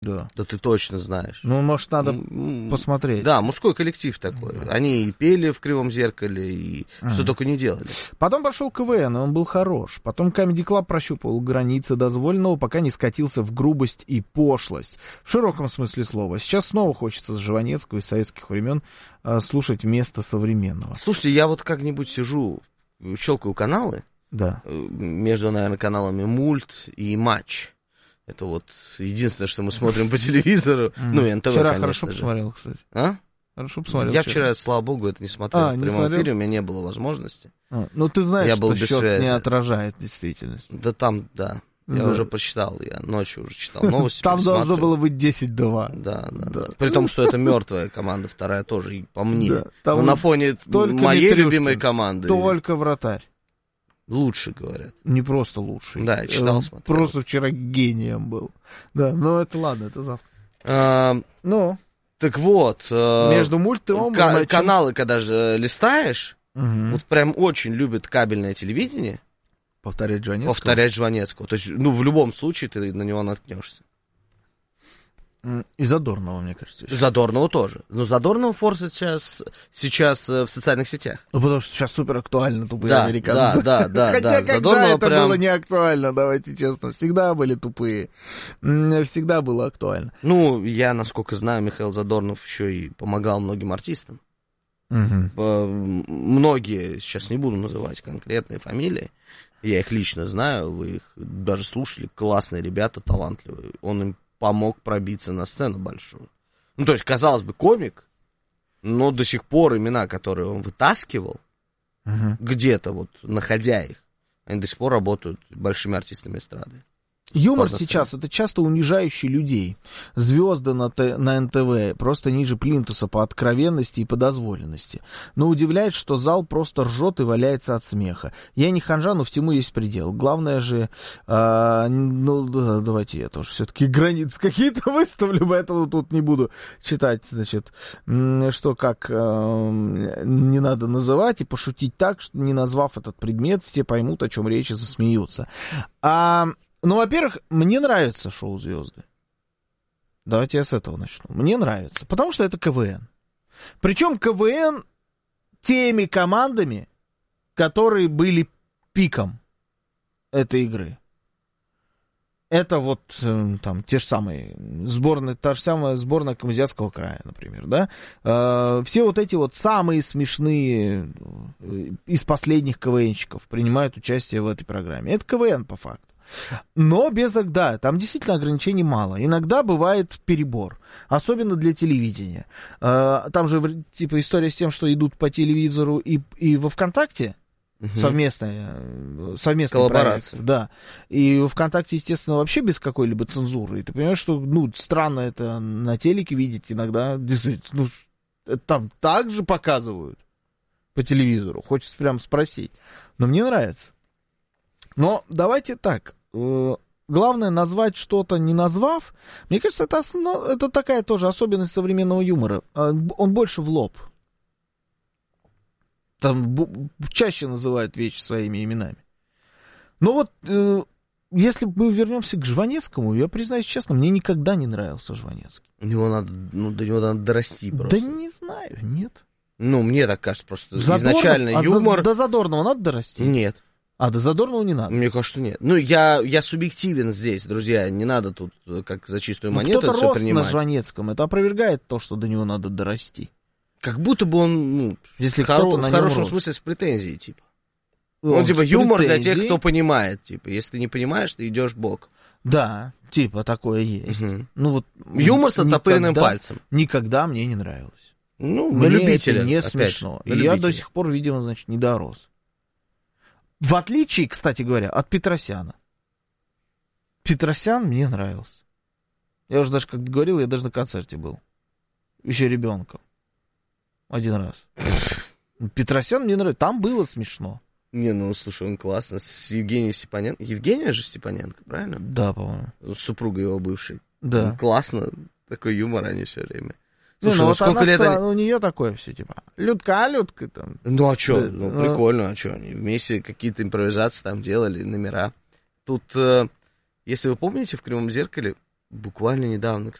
Да. Да ты точно знаешь. Ну, может, надо посмотреть. Да, мужской коллектив такой. Они и пели в «Кривом зеркале», и что только не делали. Потом пошел КВН, и он был хорош. Потом Comedy Club прощупывал границы дозволенного, пока не скатился в грубость и пошлость. В широком смысле слова. Сейчас снова хочется с Жванецкого из советских времен слушать вместо современного. Слушайте, я вот как-нибудь сижу, щелкаю каналы. Да. Между, наверное, каналами «Мульт» и «Матч». Это вот единственное, что мы смотрим по телевизору. Ну, и НТВ, вчера конечно хорошо же. посмотрел, кстати. А? Хорошо посмотрел. Я вчера, слава богу, это не смотрел в прямом эфире, у меня не было возможности. Ну, ты знаешь, Я что был без счет связи. не отражает действительность. Да там, да. Я уже посчитал, я ночью уже читал новости. Там должно пересматривал. было быть 10-2. Да. При том, что это мертвая команда, вторая тоже, и по мне. Да, Но на фоне моей Митрюшкин, любимой команды только вратарь. лучше, говорят. Не просто лучший. Да, я читал, смотрел. Просто вчера гением был. Да, но это ладно, это завтра. Ну, Так вот. между мультом и матчем. Каналы, когда же листаешь, Мгм. вот прям очень любят кабельное телевидение. Повторять Жванецкого. Повторять Жванецкого. То есть, ну, в любом случае ты на него наткнешься. И Задорнова, мне кажется. еще. Задорнова тоже. Но Задорнова форсит сейчас в социальных сетях. Ну, потому что сейчас супер актуально тупые Да, американцы. да. Хотя когда Задорнова это прям... было не актуально, давайте честно. Всегда были тупые. Всегда было актуально. Ну, я, насколько знаю, Михаил Задорнов еще и помогал многим артистам. Многие, сейчас не буду называть конкретные фамилии, я их лично знаю, вы их даже слушали, классные ребята, талантливые. Он им помог пробиться на сцену большую. Ну, то есть, казалось бы, комик, но до сих пор имена, которые он вытаскивал, где-то вот, находя их, они до сих пор работают большими артистами эстрады. Юмор Ладно, сейчас — это часто унижающий людей. Звезды на НТВ просто ниже плинтуса по откровенности и по дозволенности. Но удивляет, что зал просто ржет и валяется от смеха. Я не ханжа, но всему есть предел. Главное же... давайте я тоже все-таки границы какие-то выставлю, поэтому тут не буду читать, значит, что как не надо называть, и пошутить так, что не назвав этот предмет, все поймут, о чем речь, и засмеются. Ну, во-первых, мне нравится шоу «Звезды». Давайте я с этого начну. Мне нравится, потому что это КВН. Причем КВН теми командами, которые были пиком этой игры. Это вот там те же самые сборные, та же самая сборная Камызякского края, например, да. Все вот эти вот самые смешные из последних КВНщиков принимают участие в этой программе. Это КВН по факту. Но да, там действительно ограничений мало. Иногда бывает перебор, особенно для телевидения. Там же типа история с тем, что идут по телевизору и во ВКонтакте. Совместная коллаборация. Да. И во ВКонтакте, естественно, вообще без какой-либо цензуры. И ты понимаешь, что, странно это на телеке видеть иногда. Действительно, там так же показывают по телевизору. Хочется прям спросить. Но мне нравится. Но давайте так. Главное назвать что-то, не назвав. Мне кажется, это такая тоже особенность современного юмора. Он больше в лоб. Там чаще называют вещи своими именами. Но вот, если мы вернемся к Жванецкому, я признаюсь честно, мне никогда не нравился Жванецкий. До него надо дорасти просто. Да не знаю, нет. Ну, мне так кажется, просто изначально юмор... До Задорнова надо дорасти? Нет. До Задорнова не надо? Мне кажется, что нет. Ну, я субъективен здесь, друзья, не надо тут как за чистую монету это все принимать. Кто-то рос на Жванецком, это опровергает то, что до него надо дорасти. Как будто бы он, если в хорошем смысле, с претензией, типа. Он типа, юмор для тех, кто понимает, типа, если ты не понимаешь, ты идешь бок. Да, типа, такое есть. Ну, вот, юмор с оттопыренным пальцем. Никогда мне не нравилось. Ну, на любителя, это не опять смешно. же, И я до сих пор, видимо, значит, не дорос. В отличие, кстати говоря, от Петросяна. Петросян мне нравился. Я уже даже, как говорил, я даже на концерте был. Еще ребенком. Один раз. Петросян мне нравится. Там было смешно. Не, ну, слушай, он классно. С Евгенией Степаненко. Евгения же Степаненко, правильно? Да, по-моему. Супруга его бывшей. Да. Ну, классно. Такой юмор они все время. Слушай, ну вот сколько лет у нее такое все, типа, Людка там. Ну, а что? Да, прикольно, а что? Они вместе какие-то импровизации там делали, номера. Тут, если вы помните, в «Кривом зеркале» буквально недавно